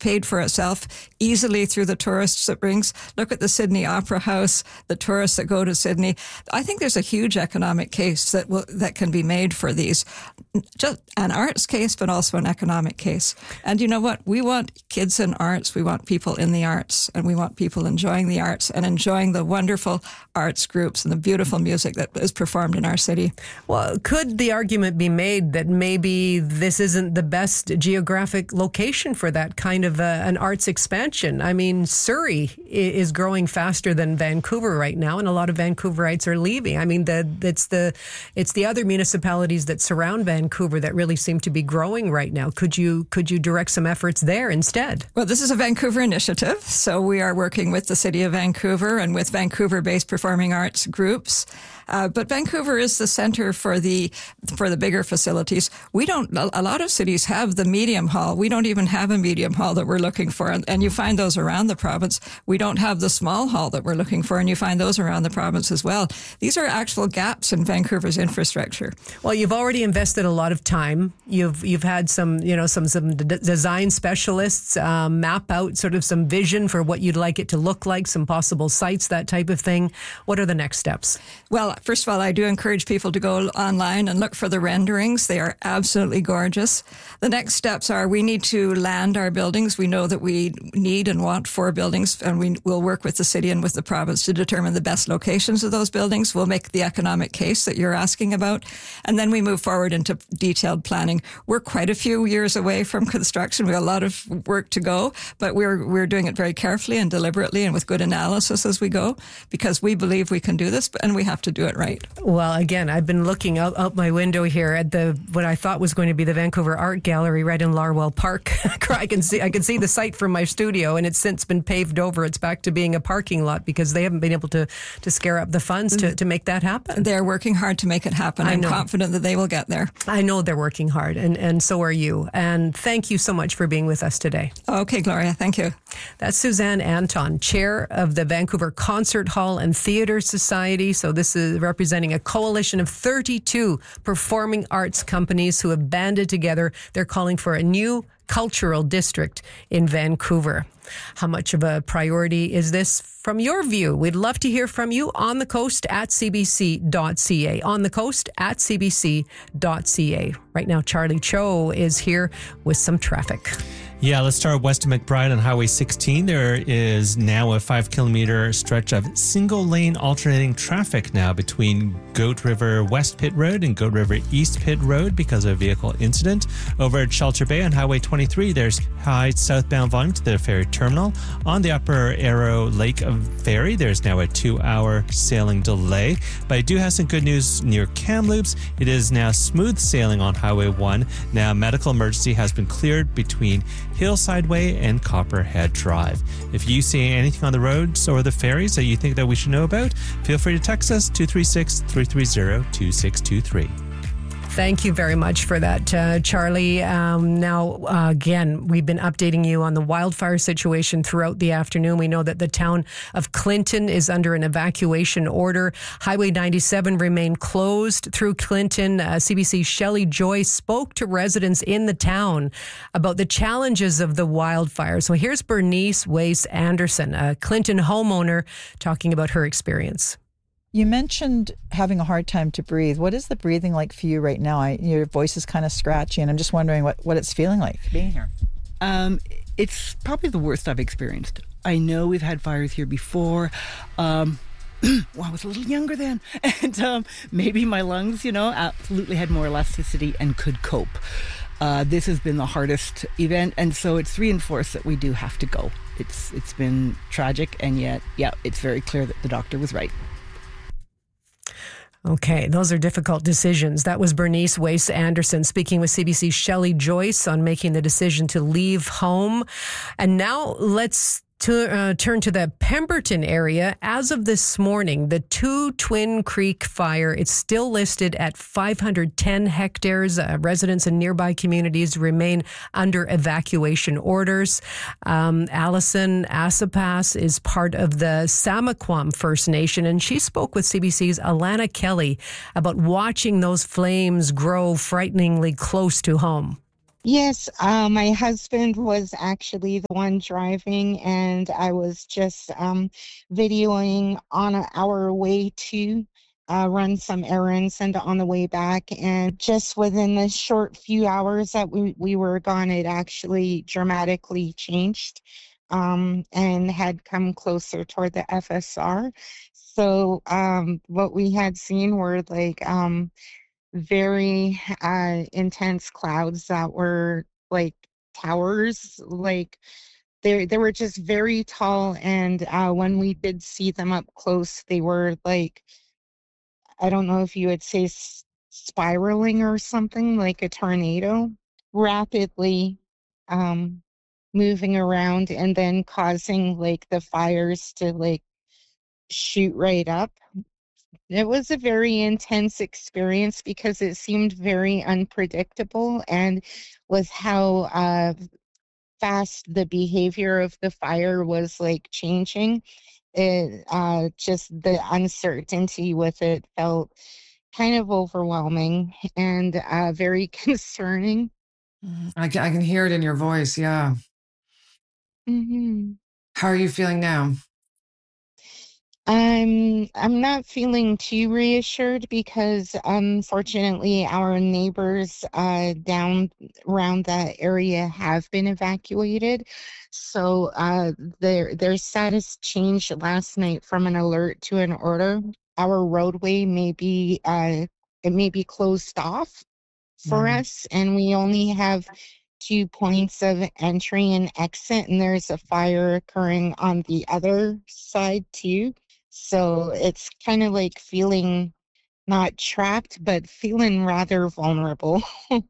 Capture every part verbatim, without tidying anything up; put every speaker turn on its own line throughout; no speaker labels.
paid for itself easily through the tourists it brings. Look at the Sydney Opera House, the tourists that go to Sydney. I think there's a huge economic case that will, that can be made for these. Just an arts case, but also an economic case. And you know what? We want kids in arts. We want people in the arts, and we want people enjoying the arts and enjoying the wonderful arts groups and the beautiful music that is performed in our city.
Well, could the argument be made that maybe this isn't the best geographic location for that kind of uh, an arts expansion? I mean, Surrey is growing faster than Vancouver right now, and a lot of Vancouverites are leaving. I mean, the, it's the it's the other municipalities that surround Vancouver that really seem to be growing right now. Could you could you direct some efforts there instead?
Well, this is a Vancouver initiative, so we are working with the City of Vancouver and with Vancouver-based performing arts groups. Uh, but Vancouver is the center for the for the bigger facilities. We don't. A lot of cities have the medium hall. We don't even have a medium hall that we're looking for, and, and you find those around the province. We don't have the small hall that we're looking for, and you find those around the province as well. These are actual gaps in Vancouver's infrastructure.
Well, you've already invested a lot of time. You've you've had some you know some some d- design specialists um, map out sort of some vision for what you'd like it to look like, some possible sites, that type of thing. What are the next steps?
Well, first of all, I do encourage people to go online and look for the renderings. They are absolutely gorgeous. The next steps are we need to land our buildings. We know that we need and want four buildings, and we will work with the city and with the province to determine the best locations of those buildings. We'll make the economic case that you're asking about, and then we move forward into detailed planning. We're quite a few years away from construction. We have a lot of work to go, but we're we're doing it very carefully and deliberately and with good analysis as we go, because we believe we can do this, and we have to do it right.
Well, again, I've been looking out, out my window here at the what I thought was going to be the Vancouver Art Gallery right in Larwell Park. I can see I can see the site from my studio, and it's since been paved over. It's back to being a parking lot because they haven't been able to, to scare up the funds to, to make that happen.
They're working hard to make it happen. I'm confident that they will get there.
I know they're working hard, and, and so are you. And thank you so much for being with us today.
Okay, Gloria, thank you.
That's Suzanne Anton, chair of the Vancouver Concert Hall and Theatre Society. So this is representing a coalition of thirty-two performing arts companies who have banded together. They're calling for a new cultural district in Vancouver. How much of a priority is this from your view? We'd love to hear from you on the coast at c b c dot c a. On the coast at c b c dot c a. Right now, Charlie Cho is here with some traffic.
Yeah, let's start west of McBride on Highway sixteen. There is now a five kilometer stretch of single lane alternating traffic now between Goat River West Pit Road and Goat River East Pit Road because of a vehicle incident. Over at Shelter Bay on Highway twenty-three, there's high southbound volume to the ferry terminal. On the Upper Arrow Lake Ferry, there's now a two hour sailing delay. But I do have some good news near Kamloops. It is now smooth sailing on Highway one. Now, medical emergency has been cleared between Hillside Way and Copperhead Drive. If you see anything on the roads or the ferries that you think that we should know about, feel free to text us two three six, three three zero, two six two three.
Thank you very much for that, uh, Charlie. Um, now, uh, again, we've been updating you on the wildfire situation throughout the afternoon. We know that the town of Clinton is under an evacuation order. Highway ninety-seven remained closed through Clinton. Uh, C B C's Shelley Joyce spoke to residents in the town about the challenges of the wildfire. So here's Bernice Wace Anderson, a Clinton homeowner, talking about her experience.
You mentioned having a hard time to breathe. What is the breathing like for you right now? I, your voice is kind of scratchy, and I'm just wondering what, what it's feeling like being here.
Um, it's probably the worst I've experienced. I know we've had fires here before. Um, well, I was a little younger then, and um, maybe my lungs, you know, absolutely had more elasticity and could cope. Uh, this has been the hardest event, and so it's reinforced that we do have to go. It's it's been tragic, and yet, yeah, it's very clear that the doctor was right.
Okay, those are difficult decisions. That was Bernice Wace Anderson speaking with C B C's Shelley Joyce on making the decision to leave home. And now let's To, uh, turn to the Pemberton area. As of this morning, the two Twin Creek fire, it's still listed at five hundred ten hectares. Uh, residents in nearby communities remain under evacuation orders. Um, Allison Asapas is part of the Samaquam First Nation, and she spoke with C B C's Alana Kelly about watching those flames grow frighteningly close to home.
Yes, uh, my husband was actually the one driving, and I was just um, videoing on a- our way to uh, run some errands and on the way back. And just within the short few hours that we, we were gone, it actually dramatically changed um, and had come closer toward the F S R. So um, what we had seen were like um, very uh, intense clouds that were like towers, like they they were just very tall. And uh, when we did see them up close, they were like, I don't know if you would say s- spiraling or something, like a tornado, rapidly um, moving around and then causing like the fires to like shoot right up. It was a very intense experience because it seemed very unpredictable, and with how uh, fast the behavior of the fire was like changing, it uh, just the uncertainty with it felt kind of overwhelming and uh, very concerning.
I can, I can hear it in your voice. Yeah.
hmm
How are you feeling now?
I'm I'm not feeling too reassured because unfortunately our neighbors uh, down around that area have been evacuated. So uh, their their status changed last night from an alert to an order. Our roadway may be uh, it may be closed off for
Right.
us, and we only have two points of entry and exit, and there's a fire occurring on the other side too. So it's kind of like feeling not trapped, but feeling rather vulnerable.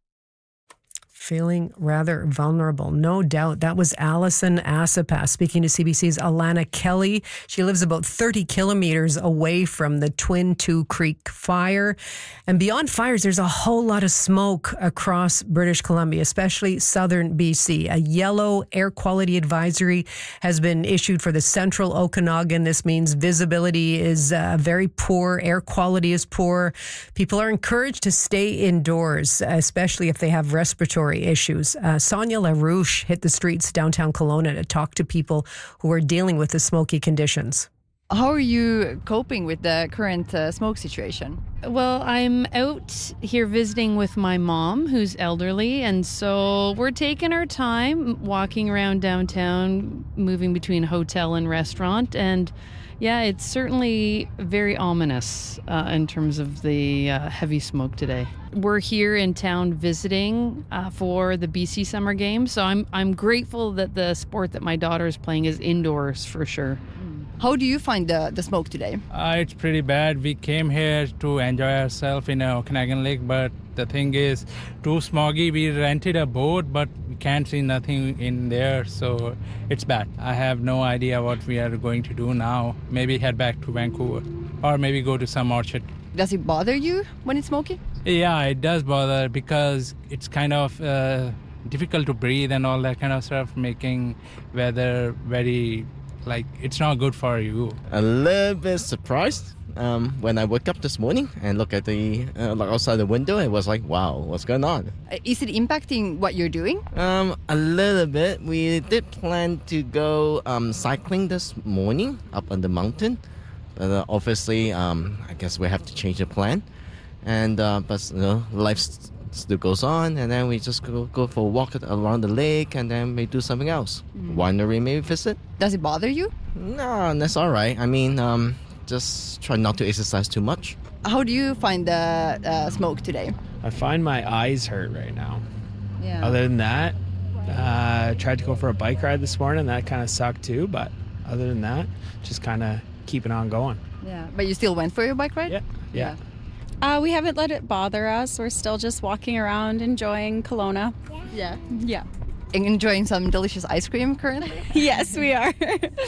Feeling rather vulnerable. No doubt. That was Allison Asapas speaking to C B C's Alana Kelly. She lives about thirty kilometers away from the Twin Two Creek fire. And beyond fires, there's a whole lot of smoke across British Columbia, especially southern B C. A yellow air quality advisory has been issued for the central Okanagan. This means visibility is uh, very poor, air quality is poor. People are encouraged to stay indoors, especially if they have respiratory issues. Uh, Sonia LaRouche hit the streets downtown Kelowna to talk to people who are dealing with the smoky conditions.
How are you coping with the current uh, smoke situation?
Well, I'm out here visiting with my mom, who's elderly, and so we're taking our time walking around downtown, moving between hotel and restaurant, and yeah, it's certainly very ominous uh, in terms of the uh, heavy smoke today. We're here in town visiting uh, for the B C Summer Games, so I'm I'm grateful that the sport that my daughter is playing is indoors for sure.
How do you find the, the smoke today?
Uh, it's pretty bad. We came here to enjoy ourselves in a Okanagan Lake, but the thing is too smoggy. We rented a boat, but we can't see nothing in there, so it's bad. I have no idea what we are going to do now. Maybe head back to Vancouver or maybe go to some orchard.
Does it bother you when it's smoky?
Yeah, it does bother because it's kind of uh, difficult to breathe and all that kind of stuff, making weather very, like, it's not good for you.
A little bit surprised um, when I woke up this morning and look at the uh, look outside the window. It was like, wow, what's going on?
Uh, Is it impacting what you're doing?
Um, a little bit. We did plan to go um, cycling this morning up on the mountain, but uh, obviously, um, I guess we have to change the plan. And uh, but you know, life st- still goes on, and then we just go go for a walk around the lake, and then we do something else. Mm. Winery maybe visit.
Does it bother you?
No, that's all right. I mean, um, just try not to exercise too much.
How do you find the uh, smoke today?
I find my eyes hurt right now.
Yeah.
Other than that, uh, I tried to go for a bike ride this morning. That kind of sucked too. But other than that, just kind of keeping on going.
Yeah. But you still went for your bike ride?
Yeah. Yeah.
Uh, we haven't let it bother us. We're still just walking around enjoying Kelowna.
Yeah.
Yeah.
Enjoying some delicious ice cream currently?
Yes, we are.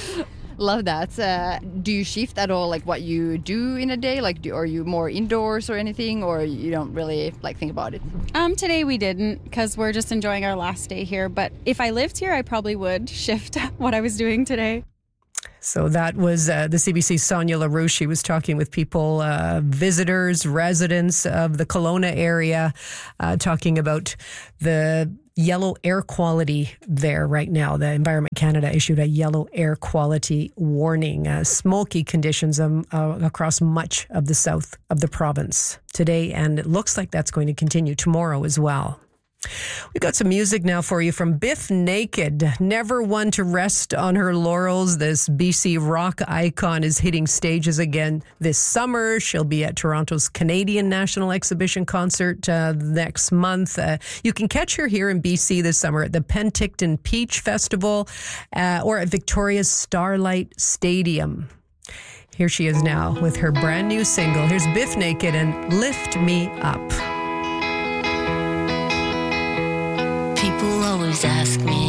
Love that. Uh, do you shift at all, like what you do in a day? Like, do, are you more indoors or anything, or you don't really like think about it?
Um, today we didn't because we're just enjoying our last day here. But if I lived here, I probably would shift what I was doing today.
So that was uh, the C B C's Sonia LaRouche. She was talking with people, uh, visitors, residents of the Kelowna area, uh, talking about the yellow air quality there right now. The Environment Canada issued a yellow air quality warning. Uh, smoky conditions um, uh, across much of the south of the province today, and it looks like that's going to continue tomorrow as well. We've got some music now for you from Biff Naked. Never one to rest on her laurels. This B C rock icon is hitting stages again this summer. She'll be at Toronto's Canadian National Exhibition concert uh, next month. Uh, you can catch her here in B C this summer at the Penticton Peach Festival uh, or at Victoria's Starlight Stadium. Here she is now with her brand new single. Here's Biff Naked and Lift Me Up.
People always ask me